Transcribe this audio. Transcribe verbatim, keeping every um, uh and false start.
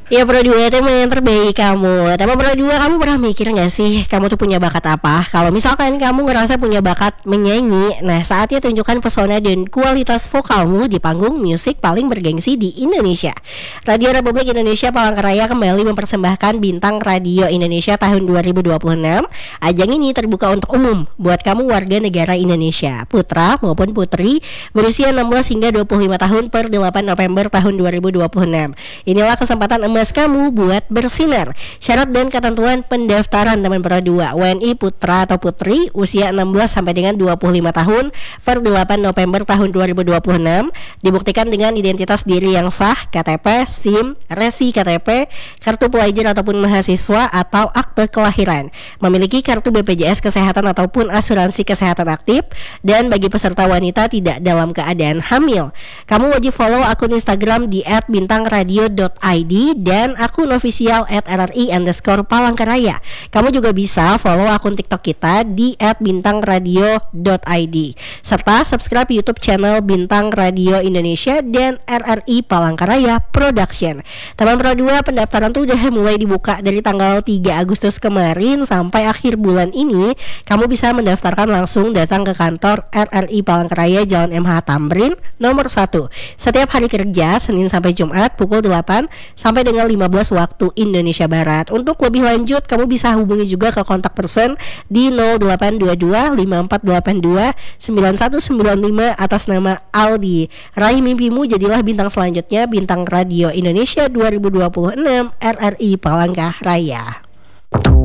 Ya Pro dua itu yang terbaik kamu. Tapi Pro dua, kamu pernah mikir gak sih kamu tuh punya bakat apa? Kalau misalkan kamu ngerasa punya bakat menyanyi, nah saatnya tunjukkan pesona dan kualitas vokalmu di panggung musik paling bergengsi di Indonesia. Radio Republik Indonesia Palangkaraya kembali mempersembahkan Bintang Radio Indonesia tahun dua ribu dua puluh enam. Ajang ini terbuka untuk umum buat kamu warga negara Indonesia, putra maupun putri berusia enam belas hingga dua puluh lima tahun per delapan November tahun dua ribu dua puluh enam. Inilah kesempatan emas kamu buat bersinar. Syarat dan ketentuan pendaftaran teman Pro dua: W N I putra atau putri usia enam belas sampai dengan dua puluh lima tahun per delapan November tahun dua ribu dua puluh enam, dibuktikan dengan identitas diri yang sah, K T P, SIM, resi K T P, kartu pelajar ataupun mahasiswa atau akte kelahiran, memiliki kartu B P J S kesehatan ataupun asuransi kesehatan aktif, dan bagi peserta wanita tidak dalam keadaan hamil. Kamu wajib follow akun Instagram di et bintangradio dot i d dan akun official et r r i underscore palangkaraya. Kamu juga bisa follow akun TikTok kita di et bintangradio dot i d serta subscribe YouTube channel Bintang Radio Indonesia dan R R I Palangkaraya Production. Teman Pro dua, pendaftaran tuh udah mulai dibuka dari tanggal tiga Agustus kemarin sampai akhir bulan ini. Kamu bisa mendaftarkan langsung datang ke kantor R R I Palangkaraya Jalan M H Tamrin nomor satu setiap hari kerja Senin sampai Jumat pukul delapan sampai dengan lima belas waktu Indonesia Barat. Untuk lebih lanjut kamu bisa hubungi juga ke kontak person di nol delapan dua dua lima empat delapan dua sembilan satu sembilan lima atas nama Aldi. Raih mimpimu, jadilah bintang selanjutnya Bintang Radio Indonesia dua ribu dua puluh enam R R I Palangkaraya.